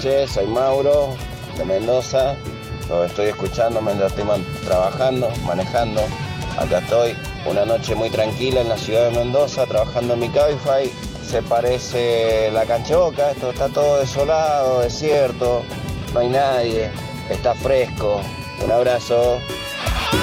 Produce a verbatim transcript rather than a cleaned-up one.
noches, soy Mauro de Mendoza. Lo estoy escuchando mientras estoy man- trabajando, manejando. Acá estoy, una noche muy tranquila en la ciudad de Mendoza, trabajando en mi Cabify. Se parece la cancha Boca, esto está todo desolado, desierto, no hay nadie, está fresco. Un abrazo.